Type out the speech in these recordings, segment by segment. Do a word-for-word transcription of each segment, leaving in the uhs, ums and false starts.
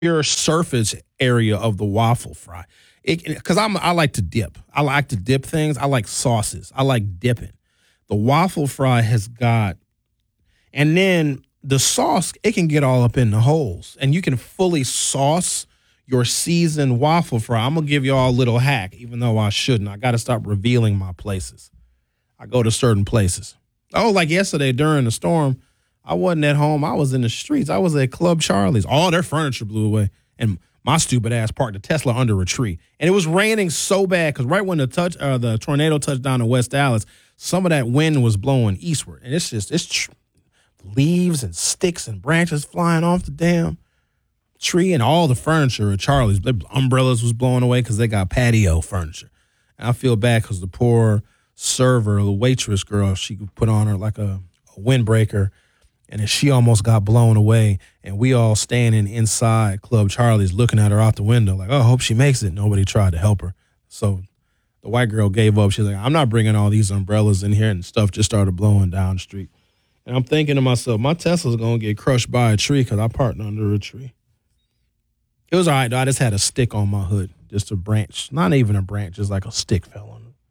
pure surface area of the waffle fry. Because I'm I like to dip. I like to dip things. I like sauces. I like dipping. The waffle fry has got, and then the sauce, it can get all up in the holes. And you can fully sauce your seasoned waffle fry. I'm going to give you all a little hack, even though I shouldn't. I got to stop revealing my places. I go to certain places. Oh, like yesterday during the storm, I wasn't at home. I was in the streets. I was at Club Charlie's. All their furniture blew away. And my stupid ass parked a Tesla under a tree. And it was raining so bad because right when the touch, uh, the tornado touched down in West Dallas, some of that wind was blowing eastward. And it's just, it's tr- leaves and sticks and branches flying off the damn tree. And all the furniture at Charlie's, the umbrellas was blowing away because they got patio furniture. And I feel bad because the poor server, the waitress girl, she put on her like a, a windbreaker. And then she almost got blown away, and we all standing inside Club Charlie's looking at her out the window like, oh, I hope she makes it. Nobody tried to help her. So the white girl gave up. She's like, I'm not bringing all these umbrellas in here, and stuff just started blowing down the street. And I'm thinking to myself, my Tesla's going to get crushed by a tree because I parked under a tree. It was all right, though. I just had a stick on my hood, just a branch. Not even a branch, just like a stick fell on it.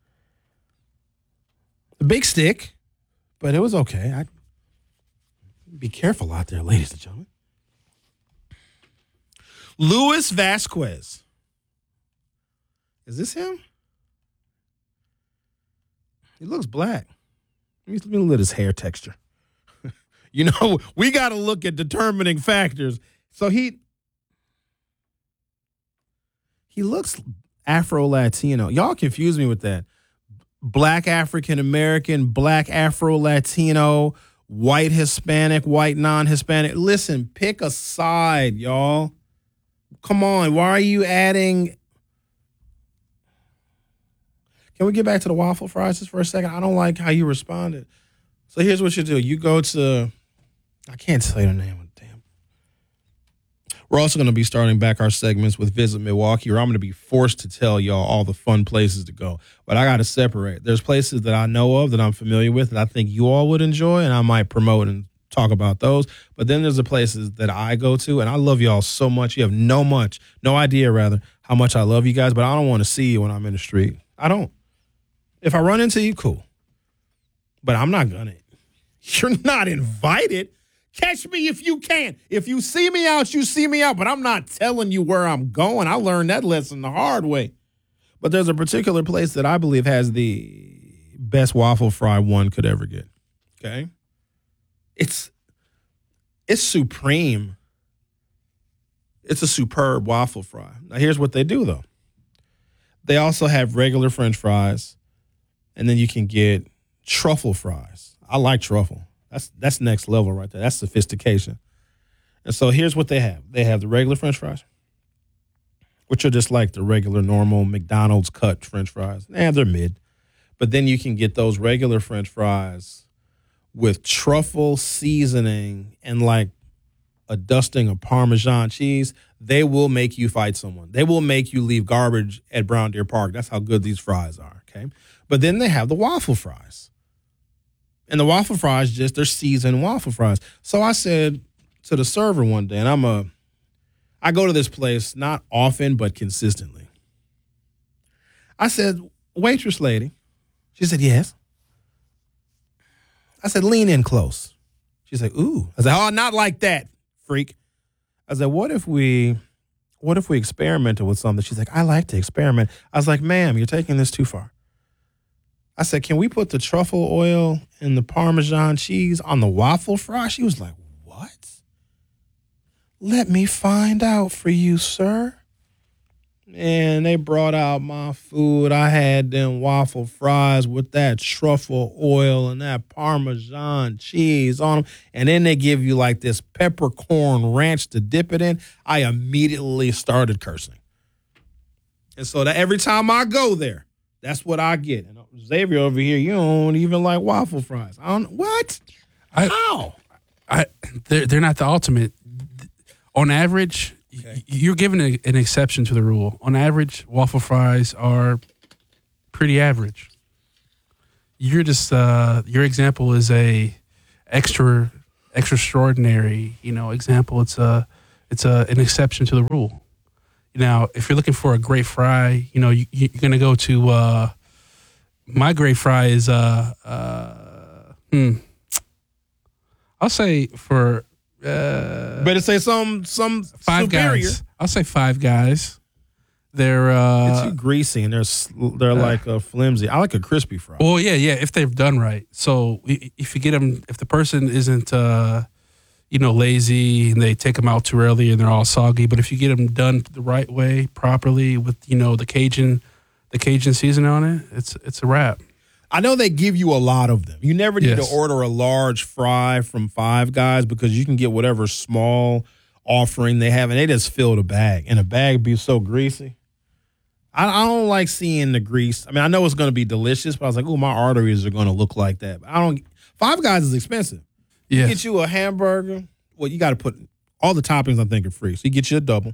A big stick, but it was okay. I Be careful out there, ladies and gentlemen. Luis Vasquez. Is this him? He looks black. Let me, let me look at his hair texture. You know, we got to look at determining factors. So he he looks Afro-Latino. Y'all confuse me with that. Black African-American, black Afro-Latino, white Hispanic, white non-Hispanic. Listen, pick a side, y'all. Come on, why are you adding? Can we get back to the waffle fries just for a second? I don't like how you responded. So here's what you do. You go to, I can't say the name of the damn. We're also going to be starting back our segments with Visit Milwaukee, or I'm going to be forced to tell y'all all the fun places to go. But I got to separate. There's places that I know of that I'm familiar with that I think you all would enjoy, and I might promote and talk about those. But then there's the places that I go to, and I love y'all so much. You have no much, no idea, rather, how much I love you guys, but I don't want to see you when I'm in the street. I don't. If I run into you, cool. But I'm not going to. You're not invited. Catch me if you can. If you see me out, you see me out. But I'm not telling you where I'm going. I learned that lesson the hard way. But there's a particular place that I believe has the best waffle fry one could ever get. Okay? It's it's supreme. It's a superb waffle fry. Now, here's what they do, though. They also have regular French fries, and then you can get truffle fries. I like truffle. That's that's next level right there. That's sophistication. And so here's what they have. They have the regular French fries, which are just like the regular, normal McDonald's cut French fries. Eh, they're mid. But then you can get those regular French fries with truffle seasoning and like a dusting of Parmesan cheese. They will make you fight someone. They will make you leave garbage at Brown Deer Park. That's how good these fries are, okay? But then they have the waffle fries. And the waffle fries, just they're seasoned waffle fries. So I said to the server one day, and I'm a, I go to this place not often, but consistently. I said, waitress lady. She said, yes. I said, lean in close. She said, ooh. I said, oh, not like that, freak. I said, what if we, what if we experimented with something? She's like, I like to experiment. I was like, ma'am, you're taking this too far. I said, can we put the truffle oil and the Parmesan cheese on the waffle fry? She was like, what? Let me find out for you, sir. And they brought out my food. I had them waffle fries with that truffle oil and that Parmesan cheese on them. And then they give you like this peppercorn ranch to dip it in. I immediately started cursing. And so that every time I go there, that's what I get. And Xavier over here, you don't even like waffle fries. I don't. What? I, How? I they're they're not the ultimate. On average, okay. You're given a, an exception to the rule. On average, waffle fries are pretty average. You're just uh, your example is a extra extraordinary, you know, example. It's a it's a an exception to the rule. Now, if you're looking for a great fry, you know you, you're gonna go to uh, my great fry is uh, uh hmm, I'll say for uh, Better say some some Five superior. Guys. I'll say Five Guys. They're uh, It's too greasy and they're sl- they're like a flimsy. I like a crispy fry. well, yeah, yeah. If they've done right, so i- if you get them, if the person isn't, uh, you know, lazy and they take them out too early and they're all soggy, but if you get them done the right way, properly with you know the Cajun, the Cajun seasoning on it, it's it's a wrap. I know they give you a lot of them. You never need Yes. to order a large fry from Five Guys because you can get whatever small offering they have, and they just fill the bag. And the bag be so greasy. I, I don't like seeing the grease. I mean, I know it's going to be delicious, but I was like, oh, my arteries are going to look like that. But I don't. Five Guys is expensive. Yeah, Get you a hamburger. Well, you got to put all the toppings. I think are free. So you get you a double,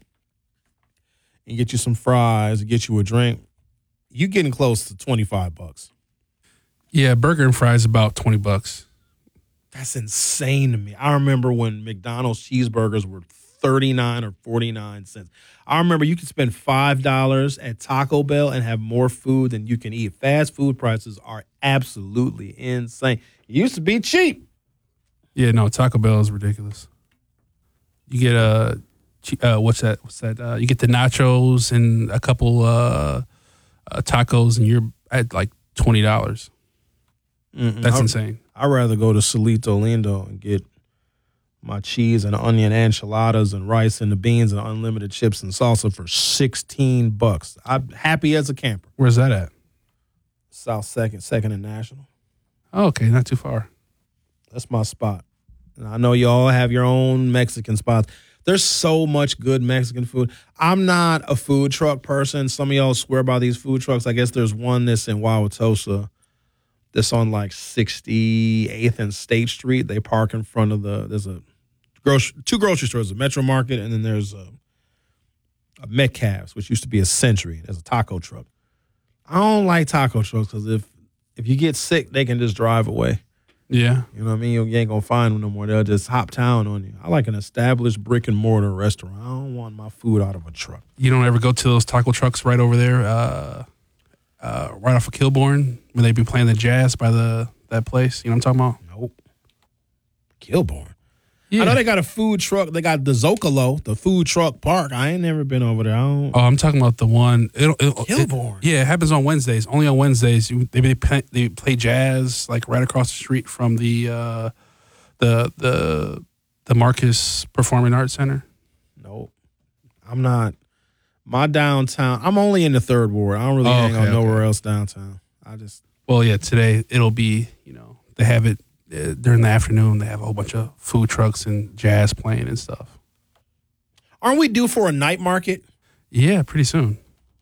and get you some fries, and get you a drink. You getting close to twenty five bucks. yeah. Burger and fries about twenty bucks. That's insane to me. I remember when McDonald's cheeseburgers were thirty-nine or forty-nine cents. I remember you could spend five dollars at Taco Bell and have more food than you can eat. Fast food prices are absolutely insane. It used to be cheap. Yeah, no, Taco Bell is ridiculous. You get a uh, what's that? What's that? Uh, you get the nachos and a couple uh, uh, tacos, and you're at like twenty dollars. That's I, insane. I'd rather go to Solito Lindo and get my cheese and onion enchiladas and rice and the beans and unlimited chips and salsa for sixteen bucks. I'm happy as a camper. Where's that at? South Second, Second and National. Oh, okay, not too far. That's my spot. And I know y'all have your own Mexican spots. There's so much good Mexican food. I'm not a food truck person. Some of y'all swear by these food trucks. I guess there's one that's in Wauwatosa that's on like sixty-eighth and State Street. They park in front of the, there's a grocery, two grocery stores, a Metro Market, and then there's a, a Metcalf's, which used to be a Century. There's a taco truck. I don't like taco trucks because if, if you get sick, they can just drive away. Yeah, You know what I mean? You ain't gonna find them no more. They'll just hop town on you. I like an established brick and mortar restaurant. I don't want my food out of a truck. you don't ever go to those taco trucks right over there, uh, uh, right off of Kilbourne, where they be playing the jazz by the that place. You know what I'm talking about? Nope. Kilbourne. Yeah. I know they got a food truck. They got the Zocalo, the food truck park. I ain't never been over there. I don't. Oh, I'm talking about the one. It'll, it'll, Kilbourne. It, yeah, it happens on Wednesdays. Only on Wednesdays. You- They they play, they play jazz like right across the street from the uh, the the the Marcus Performing Arts Center. Nope. I'm not. My downtown. I'm only in the third ward. I don't really Oh, hang okay, out nowhere okay. else downtown. I just. Well, yeah, today it'll be, you know, they have it uh, during the afternoon. They have a whole bunch of food trucks and jazz playing and stuff. Aren't we due for a night market? Yeah, pretty soon.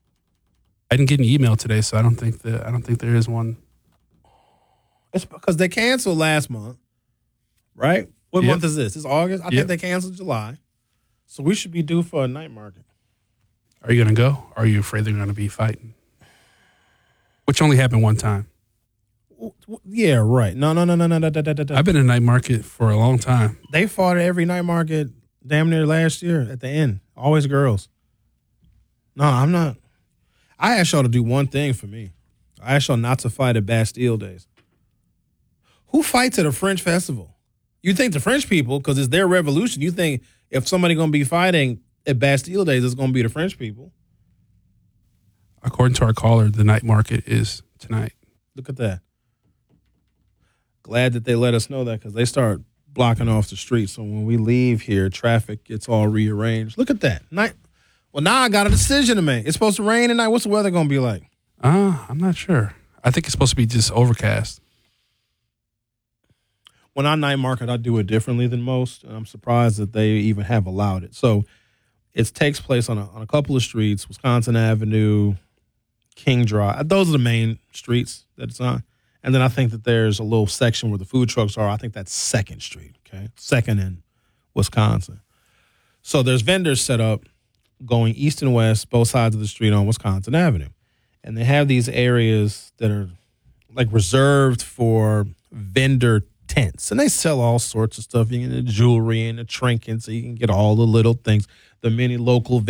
I didn't get an email today, so I don't think that I don't think there is one. It's because they canceled last month, right? What Yep. month is this? It's August. I Yep. think they canceled July, so we should be due for a night market. Are you going to go? Or are you afraid they're going to be fighting? Which only happened one time. W- w- Yeah, right. No, no, no, no, no, no, no, no, no. I've been in night market for a long time. They fought at every night market damn near last year at the end. Always girls. No, I'm not. I asked y'all to do one thing for me. I asked y'all not to fight at Bastille Days. Who fights at a French festival? You think the French people, because it's their revolution, you think if somebody going to be fighting at Bastille Days, it's going to be the French people. According to our caller, the night market is tonight. Look at that. Glad that they let us know that because they start blocking off the street. So when we leave here, traffic gets all rearranged. Look at that. Night. Well, now I got a decision to make. It's supposed to rain tonight. What's the weather going to be like? Uh, I'm not sure. I think it's supposed to be just overcast. When I night market, I do it differently than most. And I'm surprised that they even have allowed it. So it takes place on a, on a couple of streets, Wisconsin Avenue, King Drive. Those are the main streets that it's on. And then I think that there's a little section where the food trucks are. I think that's Second Street, okay? Second in Wisconsin. So there's vendors set up going east and west, both sides of the street on Wisconsin Avenue. And they have these areas that are like reserved for vendor tents, and they sell all sorts of stuff. You can get the jewelry and the trinkets, so you can get all the little things. The many local